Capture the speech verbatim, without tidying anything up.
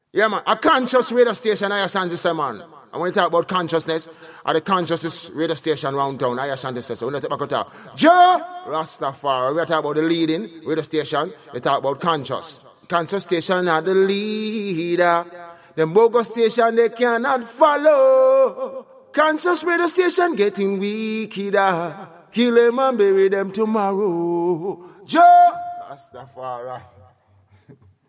Yeah, man. A conscious radio station, I Ashanti say, man. And when you talk about consciousness, at the consciousness radio station round town, I Ashanti say, so when you talk about Joe Rastafari, we talk about the leading radio station, they talk about conscious. Conscious station are the leader. The bogus station, they cannot follow. Conscious radio station getting weaker. Kill them and bury them tomorrow. Joe Rastafari.